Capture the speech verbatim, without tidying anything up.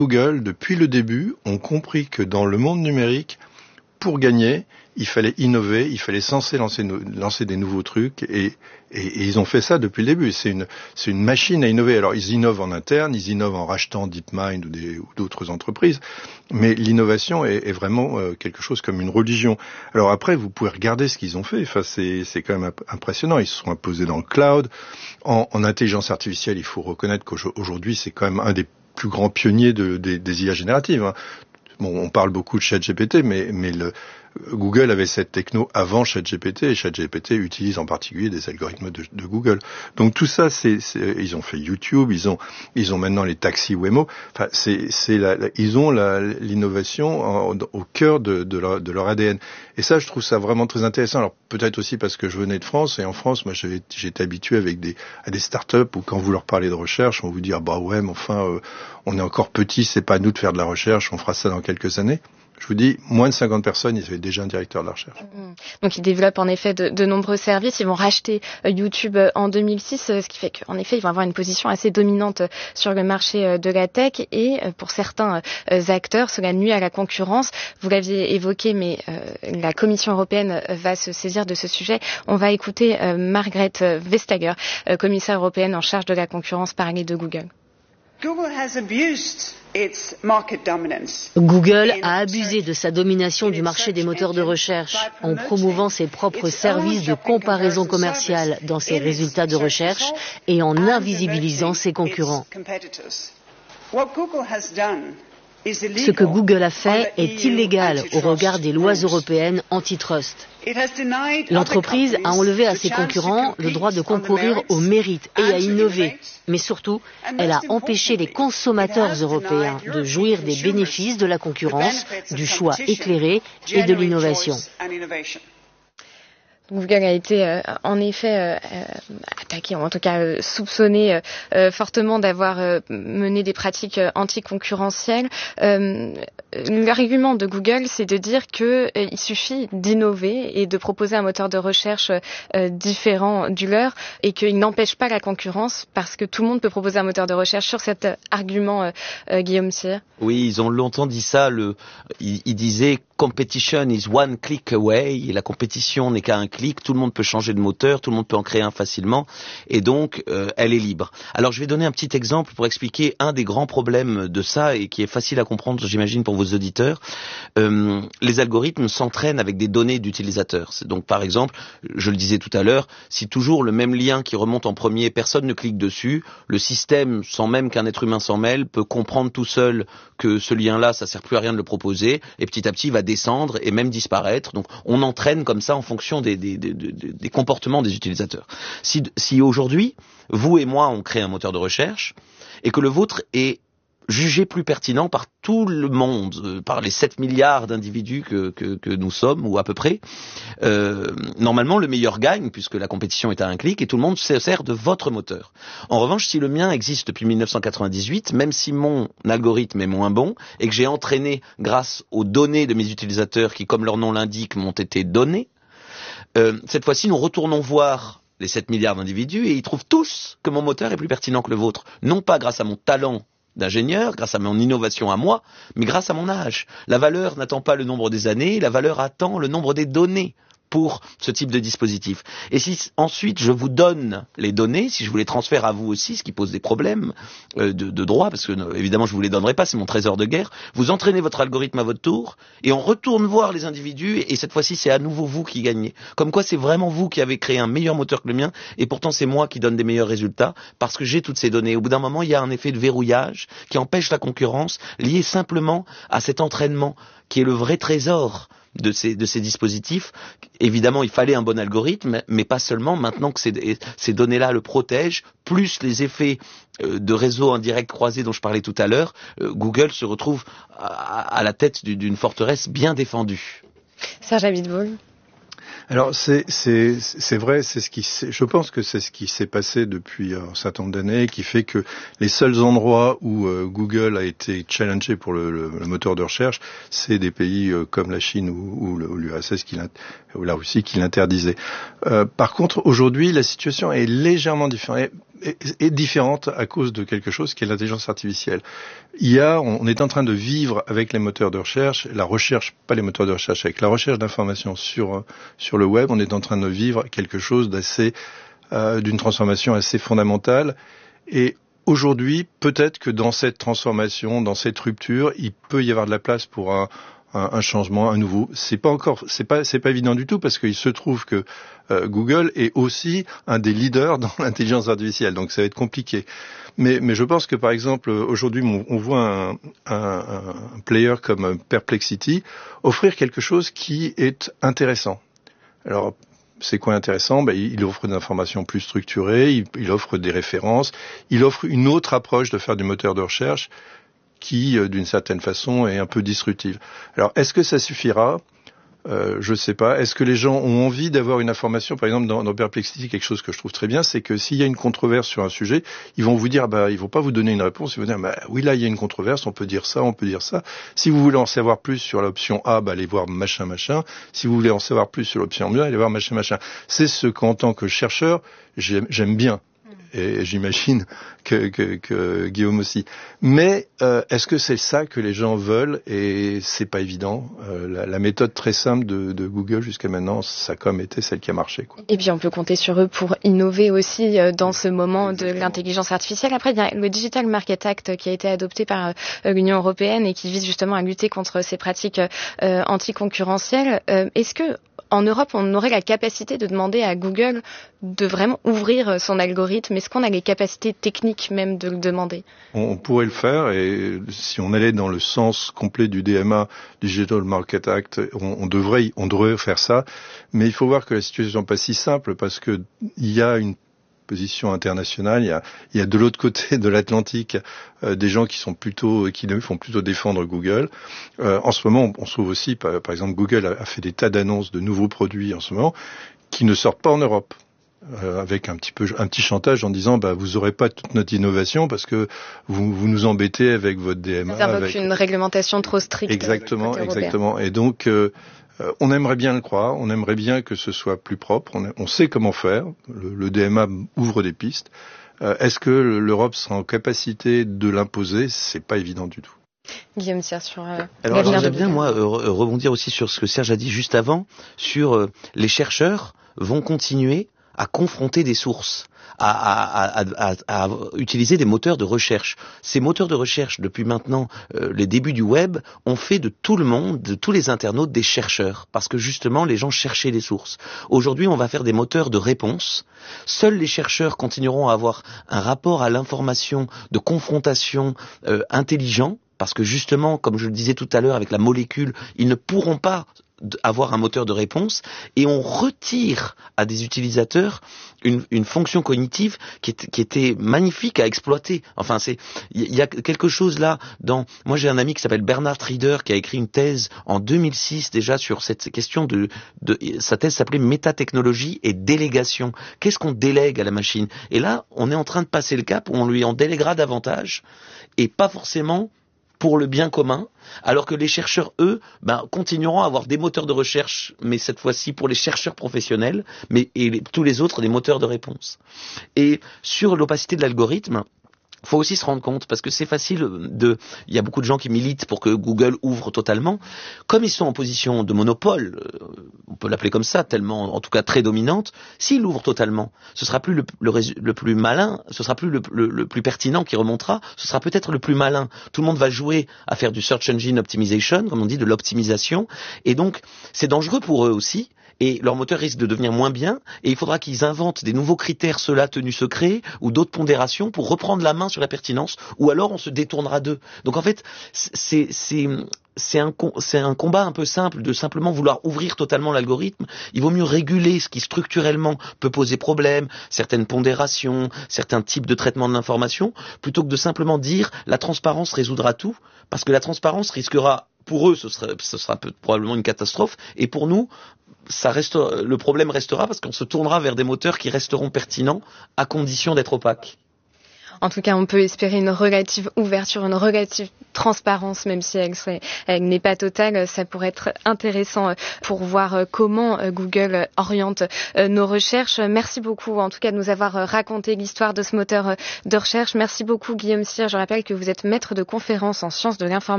Google, depuis le début, ont compris que dans le monde numérique, pour gagner, il fallait innover, il fallait lancer, lancer, lancer des nouveaux trucs, et, et, et ils ont fait ça depuis le début. C'est une, c'est une machine à innover. Alors, ils innovent en interne, ils innovent en rachetant DeepMind ou, des, ou d'autres entreprises, mais l'innovation est, est vraiment euh, quelque chose comme une religion. Alors après, vous pouvez regarder ce qu'ils ont fait. Enfin, c'est, c'est quand même impressionnant. Ils se sont imposés dans le cloud. En, en intelligence artificielle, il faut reconnaître qu'aujourd'hui, c'est quand même un des plus grands pionniers de, de, des I A génératives, hein. Bon, on parle beaucoup de ChatGPT, mais, mais le, Google avait cette techno avant ChatGPT, et ChatGPT utilise en particulier des algorithmes de, de Google. Donc tout ça, c'est, c'est, ils ont fait YouTube, ils ont, ils ont maintenant les taxis Waymo. Enfin, c'est, c'est la, la, ils ont la, l'innovation en, au cœur de, de, leur, de leur A D N. Et ça, je trouve ça vraiment très intéressant. Alors peut-être aussi parce que je venais de France, et en France, moi, j'avais, j'étais habitué avec des, à des startups où quand vous leur parlez de recherche, on vous dit ah bah ouais, mais enfin, euh, on est encore petit, c'est pas à nous de faire de la recherche, on fera ça dans quelques années. Je vous dis, moins de cinquante personnes, ils avaient déjà un directeur de la recherche. Donc ils développent en effet de, de nombreux services. Ils vont racheter euh, YouTube en deux mille six, euh, ce qui fait qu'en effet, ils vont avoir une position assez dominante sur le marché euh, de la tech. Et euh, pour certains euh, acteurs, cela nuit à la concurrence. Vous l'aviez évoqué, mais euh, la Commission européenne va se saisir de ce sujet. On va écouter euh, Margrethe Vestager, euh, commissaire européenne en charge de la concurrence, parler de Google. Google has abused its market dominance. Google a abusé de sa domination du marché des moteurs de recherche en promouvant ses propres services de comparaison commerciale dans ses résultats de recherche et en invisibilisant ses concurrents. Ce que Google a fait est illégal au regard des lois européennes antitrust. L'entreprise a enlevé à ses concurrents le droit de concourir au mérite et à innover. Mais surtout, elle a empêché les consommateurs européens de jouir des bénéfices de la concurrence, du choix éclairé et de l'innovation. Google a été euh, en effet euh, attaqué, ou en tout cas euh, soupçonné euh, euh, fortement d'avoir euh, mené des pratiques euh, anticoncurrentielles. Euh, l'argument de Google, c'est de dire que euh, il suffit d'innover et de proposer un moteur de recherche euh, différent du leur, et qu'il n'empêche pas la concurrence parce que tout le monde peut proposer un moteur de recherche. Sur cet argument, euh, euh, Guillaume Cyr. Oui, ils ont longtemps dit ça. Le, ils, ils disaient competition is one click away. Et la compétition n'est qu'à un clic. Tout le monde peut changer de moteur, tout le monde peut en créer un facilement, et donc euh, elle est libre. Alors je vais donner un petit exemple pour expliquer un des grands problèmes de ça et qui est facile à comprendre, j'imagine, pour vos auditeurs. Euh, les algorithmes s'entraînent avec des données d'utilisateurs. C'est donc par exemple, je le disais tout à l'heure, si toujours le même lien qui remonte en premier, personne ne clique dessus, le système, sans même qu'un être humain s'en mêle, peut comprendre tout seul que ce lien-là, ça sert plus à rien de le proposer, et petit à petit il va descendre et même disparaître. Donc on entraîne comme ça en fonction des, des, des, des, des comportements des utilisateurs. Si, si aujourd'hui, vous et moi, on crée un moteur de recherche, et que le vôtre est jugé plus pertinent par tout le monde, euh, par les sept milliards d'individus que, que, que nous sommes, ou à peu près, euh, normalement le meilleur gagne, puisque la compétition est à un clic, et tout le monde se sert de votre moteur. En revanche, si le mien existe depuis mille neuf cent quatre-vingt-dix-huit, même si mon algorithme est moins bon, et que j'ai entraîné grâce aux données de mes utilisateurs qui, comme leur nom l'indique, m'ont été données, euh, cette fois-ci, nous retournons voir les sept milliards d'individus, et ils trouvent tous que mon moteur est plus pertinent que le vôtre. Non pas grâce à mon talent d'ingénieur, grâce à mon innovation à moi, mais grâce à mon âge. La valeur n'attend pas le nombre des années, la valeur attend le nombre des données pour ce type de dispositif. Et si ensuite je vous donne les données, si je vous les transfère à vous aussi, ce qui pose des problèmes euh, de, de droit, parce que euh, évidemment je vous les donnerai pas, c'est mon trésor de guerre, vous entraînez votre algorithme à votre tour, et on retourne voir les individus, et cette fois-ci c'est à nouveau vous qui gagnez. Comme quoi c'est vraiment vous qui avez créé un meilleur moteur que le mien, et pourtant c'est moi qui donne des meilleurs résultats, parce que j'ai toutes ces données. Au bout d'un moment, il y a un effet de verrouillage qui empêche la concurrence, lié simplement à cet entraînement qui est le vrai trésor de ces, de ces dispositifs. Évidemment, il fallait un bon algorithme, mais pas seulement. Maintenant que ces, ces données-là le protègent, plus les effets euh, de réseaux indirects croisés dont je parlais tout à l'heure, euh, Google se retrouve à, à la tête d'une forteresse bien défendue. Serge Abiteboul. Alors c'est c'est c'est vrai, c'est ce qui je pense que c'est ce qui s'est passé depuis un certain nombre d'années, qui fait que les seuls endroits où euh, Google a été challengé pour le, le, le moteur de recherche, c'est des pays euh, comme la Chine ou, ou, ou l'U R S S qui ou la Russie qui l'interdisaient. Euh, par contre, aujourd'hui, la situation est légèrement différente. est, est différente à cause de quelque chose qui est l'intelligence artificielle. Il y a, on est en train de vivre avec les moteurs de recherche, la recherche, pas les moteurs de recherche, avec la recherche d'informations sur sur le web, on est en train de vivre quelque chose d'assez, euh, d'une transformation assez fondamentale. Et aujourd'hui, peut-être que dans cette transformation, dans cette rupture, il peut y avoir de la place pour un Un, un changement, un nouveau. C'est pas encore, c'est pas, c'est pas évident du tout parce qu'il se trouve que euh, Google est aussi un des leaders dans l'intelligence artificielle, donc ça va être compliqué. Mais, mais je pense que par exemple aujourd'hui, on, on voit un, un, un player comme Perplexity offrir quelque chose qui est intéressant. Alors c'est quoi intéressant? Ben, il offre des informations plus structurées, il, il offre des références, il offre une autre approche de faire du moteur de recherche qui, d'une certaine façon, est un peu disruptive. Alors, est-ce que ça suffira? euh, Je ne sais pas. Est-ce que les gens ont envie d'avoir une information? Par exemple, dans, dans Perplexity, quelque chose que je trouve très bien, c'est que s'il y a une controverse sur un sujet, ils vont vous dire, bah, ils vont pas vous donner une réponse, ils vont dire, bah, oui, là, il y a une controverse, on peut dire ça, on peut dire ça. Si vous voulez en savoir plus sur l'option A, bah, allez voir machin, machin. Si vous voulez en savoir plus sur l'option B, allez voir machin, machin. C'est ce qu'en tant que chercheur, j'aime, j'aime bien. Et j'imagine que, que, que Guillaume aussi. Mais euh, est-ce que c'est ça que les gens veulent? Et c'est pas évident. Euh, la, la méthode très simple de, de Google jusqu'à maintenant, ça a comme été celle qui a marché, quoi. Et puis on peut compter sur eux pour innover aussi euh, dans ce moment Exactement. de l'intelligence artificielle. Après, il y a le Digital Market Act qui a été adopté par euh, l'Union européenne et qui vise justement à lutter contre ces pratiques euh, anticoncurrentielles. Euh, est-ce que en Europe, on aurait la capacité de demander à Google de vraiment ouvrir son algorithme? Est-ce qu'on a les capacités techniques même de le demander? On pourrait le faire, et si on allait dans le sens complet du D M A, Digital Market Act, on, on devrait, on devrait faire ça. Mais il faut voir que la situation n'est pas si simple, parce que il y a une position internationale, il y a, il y a de l'autre côté de l'Atlantique euh, des gens qui sont plutôt, qui font plutôt défendre Google. Euh, en ce moment, on, on se trouve aussi, par, par exemple, Google a, a fait des tas d'annonces de nouveaux produits en ce moment qui ne sortent pas en Europe. Euh, avec un petit peu un petit chantage en disant bah vous aurez pas toute notre innovation parce que vous vous nous embêtez avec votre D M A. Ça invoque avec une réglementation trop stricte. Exactement, exactement. Et donc euh, on aimerait bien le croire, on aimerait bien que ce soit plus propre. On, on sait comment faire. Le, le D M A ouvre des pistes. Euh, est-ce que l'Europe sera en capacité de l'imposer? C'est pas évident du tout. Guillaume Thiers sur euh, alors j'aimerais bien moi euh, rebondir aussi sur ce que Serge a dit juste avant sur euh, les chercheurs vont continuer à confronter des sources, à, à, à, à, à utiliser des moteurs de recherche. Ces moteurs de recherche, depuis maintenant euh, les débuts du web, ont fait de tout le monde, de tous les internautes, des chercheurs, parce que justement les gens cherchaient des sources. Aujourd'hui, on va faire des moteurs de réponse. Seuls les chercheurs continueront à avoir un rapport à l'information de confrontation euh, intelligent, parce que justement, comme je le disais tout à l'heure avec la molécule, ils ne pourront pas avoir un moteur de réponse, et on retire à des utilisateurs une, une fonction cognitive qui, est, qui était magnifique à exploiter. Enfin, c'est il y a quelque chose là dans. Moi, j'ai un ami qui s'appelle Bernard Rieder qui a écrit une thèse en deux mille six déjà sur cette question de. de sa thèse s'appelait métatechnologie et délégation. Qu'est-ce qu'on délègue à la machine? Et là, on est en train de passer le cap où on lui en délèguera davantage et pas forcément pour le bien commun, alors que les chercheurs, eux, ben, continueront à avoir des moteurs de recherche, mais cette fois-ci pour les chercheurs professionnels, mais et les, tous les autres des moteurs de réponse. Et sur l'opacité de l'algorithme, faut aussi se rendre compte, parce que c'est facile de, il y a beaucoup de gens qui militent pour que Google ouvre totalement. Comme ils sont en position de monopole, on peut l'appeler comme ça, tellement, en tout cas très dominante, s'ils ouvrent totalement, ce sera plus le, le, le plus malin, ce sera plus le, le, le plus pertinent qui remontera, ce sera peut-être le plus malin. Tout le monde va jouer à faire du search engine optimization, comme on dit, de l'optimisation, et donc, c'est dangereux pour eux aussi. Et leur moteur risque de devenir moins bien, et il faudra qu'ils inventent des nouveaux critères, ceux-là tenus secrets, ou d'autres pondérations pour reprendre la main sur la pertinence, ou alors on se détournera d'eux. Donc en fait, c'est, c'est, c'est, un, c'est un combat un peu simple de simplement vouloir ouvrir totalement l'algorithme. Il vaut mieux réguler ce qui structurellement peut poser problème, certaines pondérations, certains types de traitement de l'information, plutôt que de simplement dire la transparence résoudra tout, parce que la transparence risquera, pour eux, ce sera, ce sera probablement une catastrophe, et pour nous, ça reste, le problème restera parce qu'on se tournera vers des moteurs qui resteront pertinents à condition d'être opaques. en tout cas, on peut espérer une relative ouverture, une relative transparence, même si elle, serait, elle n'est pas totale. Ça pourrait être intéressant pour voir comment Google oriente nos recherches. Merci beaucoup, en tout cas, de nous avoir raconté l'histoire de ce moteur de recherche. Merci beaucoup, Guillaume Cyr. Je rappelle que vous êtes maître de conférences en sciences de l'information